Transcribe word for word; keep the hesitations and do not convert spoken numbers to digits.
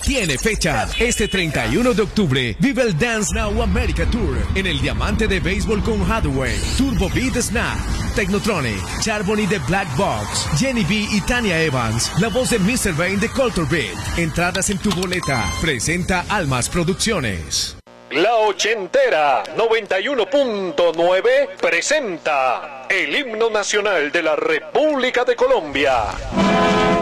tiene fecha. Este treinta y uno de octubre vive el Dance Now America Tour en el Diamante de Béisbol con Hathaway, Turbo Beat Snap, Technotronic, Charbonny de Black Box, Jenny B y Tania Evans, la voz de mister Bane de Culture Beat. Entradas en tu boleta. Presenta Almas Producciones. La ochentera noventa y uno punto nueve presenta el himno nacional de la República de Colombia.